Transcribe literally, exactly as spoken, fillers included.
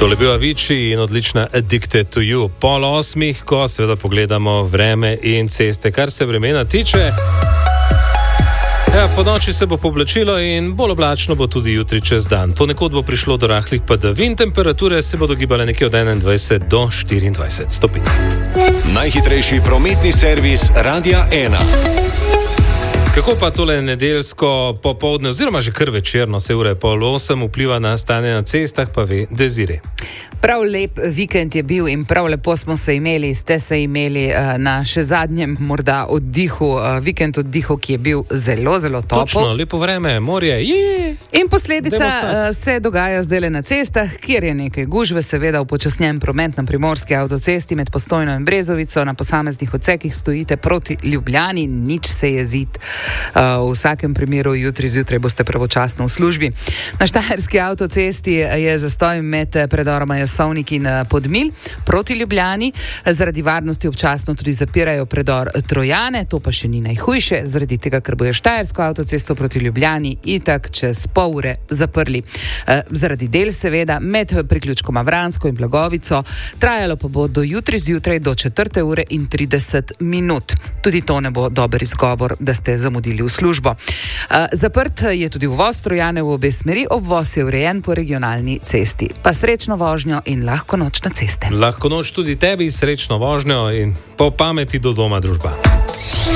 Tole bil Avicii in odlična Addicted to You. Pol osmih, ko seveda pogledamo vreme in ceste. Kar se vremena tiče, ja, po noči se bo poblačilo in bolj oblačno bo tudi jutri čez dan. Ponekod bo prišlo do rahlih padavin, temperature se bodo gibale nekje od enaindvajset do štiriindvajset stopinj. Najhitrejši prometni servis Radia ena. Kako pa tole nedeljsko popoldne oziroma že kar večerno, se ure pol osem, vpliva na stanje na cestah, pa ve Desiree. Prav lep vikend je bil in prav lepo smo se imeli, ste se imeli uh, na še zadnjem morda oddihu, uh, vikend oddihu, ki je bil zelo, zelo topel. Točno, lepo vreme, morje, je. In posledica uh, se dogaja zdaj na cestah, kjer je nekaj gužve, seveda v počasnjen promet na primorski avtocesti med Postojno in Brezovico, na posameznih odsekih stojite proti Ljubljani, nič se jezit. Uh, v vsakem primeru jutri zjutraj boste pravočasno v službi. Na štajerski avtocesti je zastoj med predoroma Jasovnik in Podmilj proti Ljubljani. Zaradi varnosti občasno tudi zapirajo predor Trojane, to pa še ni najhujše, zaradi tega, ker bojo štajersko avtocesto proti Ljubljani itak čez pol ure zaprli. Uh, zaradi del seveda med priključkoma Vransko in Blagovico, trajalo pa bo do jutri zjutraj do četrte ure in trideset minut. Tudi to ne bo dober izgovor, da ste zamudili v službo. Uh, zaprt je tudi uvoz Trojane v obe smeri, obvoz je urejen po regionalni cesti. Pa srečno vožnjo in lahko noč na ceste. Lahko noč tudi tebi, srečno vožnjo in po pameti do doma, družba.